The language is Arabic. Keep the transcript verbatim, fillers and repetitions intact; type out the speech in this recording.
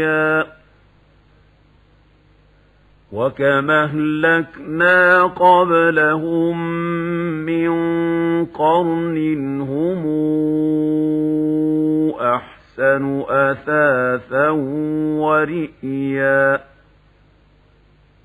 وكما أهلكنا قبلهم من قرن هم أحسن أثاثا ورئيا